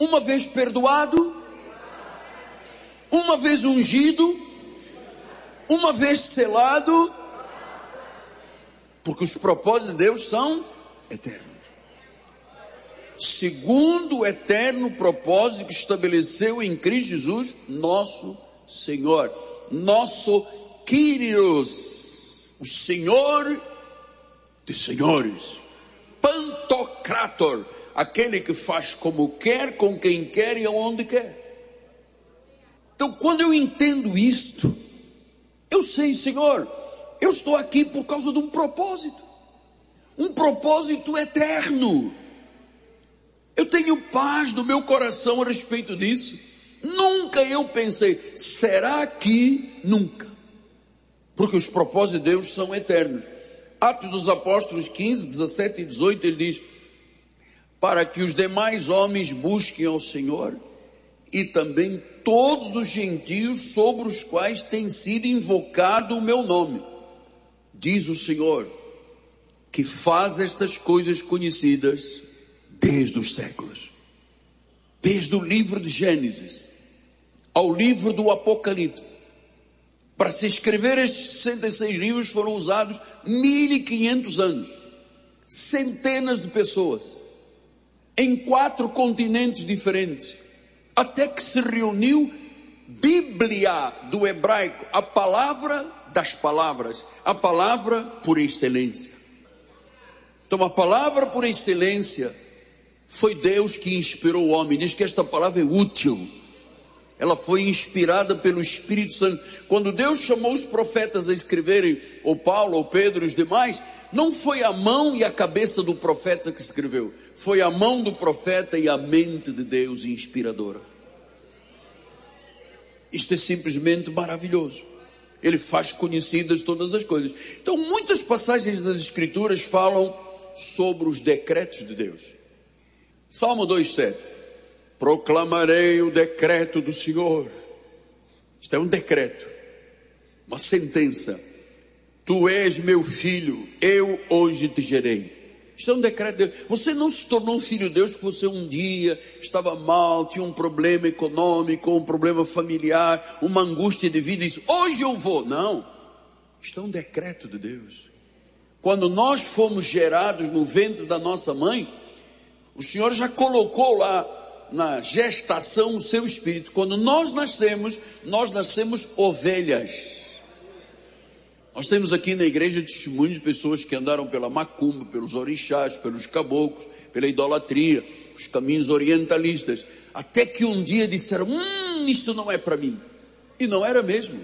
uma vez perdoado, uma vez ungido, uma vez selado, porque os propósitos de Deus são eternos. Segundo o eterno propósito que estabeleceu em Cristo Jesus, nosso Senhor, nosso Kyrios, o Senhor de senhores, Pantocrator, aquele que faz como quer, com quem quer e aonde quer. Então, quando eu entendo isto, eu sei, Senhor, eu estou aqui por causa de um propósito eterno. Eu tenho paz no meu coração a respeito disso. Nunca eu pensei, será que nunca? Porque os propósitos de Deus são eternos. Atos dos Apóstolos 15, 17 e 18, ele diz: para que os demais homens busquem ao Senhor, e também todos os gentios sobre os quais tem sido invocado o meu nome. Diz o Senhor, que faz estas coisas conhecidas desde os séculos. Desde o livro de Gênesis ao livro do Apocalipse. Para se escrever estes 66 livros foram usados 1500 anos. Centenas de pessoas, em 4 continentes diferentes, até que se reuniu Bíblia do hebraico, a palavra das palavras, a palavra por excelência. Então a palavra por excelência foi Deus que inspirou o homem. Diz que esta palavra é útil. Ela foi inspirada pelo Espírito Santo. Quando Deus chamou os profetas a escreverem, ou Paulo, ou Pedro e os demais, não foi a mão e a cabeça do profeta que escreveu, foi a mão do profeta e a mente de Deus inspiradora. Isto é simplesmente maravilhoso. Ele faz conhecidas todas as coisas. Então muitas passagens das Escrituras falam sobre os decretos de Deus. Salmo 2:7, proclamarei o decreto do Senhor. Isto é um decreto, uma sentença. Tu és meu filho, eu hoje te gerei. Isto é um decreto de Deus. Você não se tornou filho de Deus porque você um dia estava mal, tinha um problema econômico, um problema familiar, uma angústia de vida e disse, hoje eu vou. Não, isto é um decreto de Deus. Quando nós fomos gerados no ventre da nossa mãe, o Senhor já colocou lá na gestação o seu espírito. Quando nós nascemos ovelhas. Nós temos aqui na igreja testemunhos de pessoas que andaram pela macumba, pelos orixás, pelos caboclos, pela idolatria, os caminhos orientalistas, até que um dia disseram, isto não é para mim. E não era mesmo.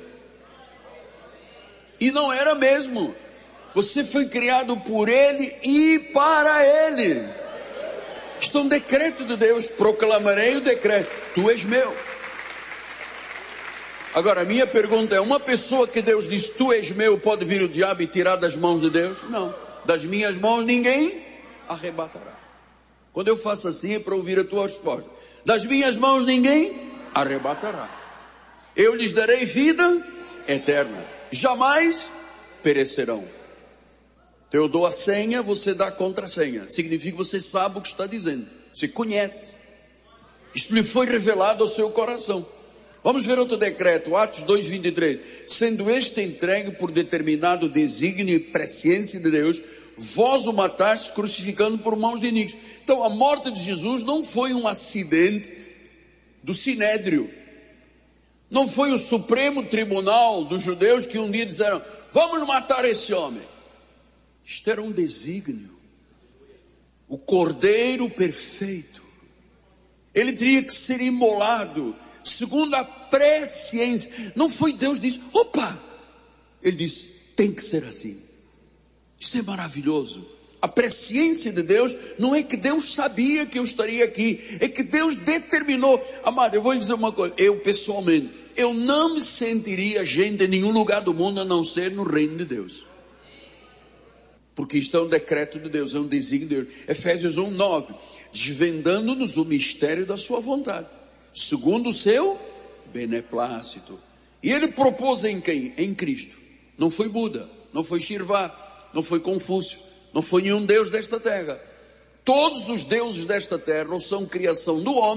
E não era mesmo. Você foi criado por Ele e para Ele. Isto é um decreto de Deus. Proclamarei o decreto. Tu és meu. Agora a minha pergunta é, uma pessoa que Deus diz, tu és meu, pode vir o diabo e tirar das mãos de Deus? Não. Das minhas mãos ninguém arrebatará. Quando eu faço assim é para ouvir a tua resposta. Das minhas mãos ninguém arrebatará. Eu lhes darei vida eterna. Jamais perecerão. Eu dou a senha, você dá a contrassenha. Significa que você sabe o que está dizendo. Você conhece. Isto lhe foi revelado ao seu coração. Vamos ver outro decreto, Atos 2:23. Sendo este entregue por determinado desígnio e presciência de Deus, vós o matastes crucificando por mãos de iníquos. Então a morte de Jesus não foi um acidente do Sinédrio. Não foi o Supremo Tribunal dos judeus que um dia disseram, vamos matar esse homem. Isto era um desígnio. O Cordeiro perfeito. Ele teria que ser imolado segundo a presciência. Não foi Deus que disse, opa! Ele disse, tem que ser assim. Isso é maravilhoso. A presciência de Deus não é que Deus sabia que eu estaria aqui, é que Deus determinou. Amado, eu vou lhe dizer uma coisa, eu pessoalmente, eu não me sentiria gente em nenhum lugar do mundo a não ser no reino de Deus. Porque isto é um decreto de Deus, é um desígnio de Deus. Efésios 1:9, desvendando-nos o mistério da sua vontade, segundo o seu beneplácito. E ele propôs em quem? Em Cristo. Não foi Buda, não foi Shirvá, não foi Confúcio, não foi nenhum deus desta terra. Todos os deuses desta terra ou são criação do homem,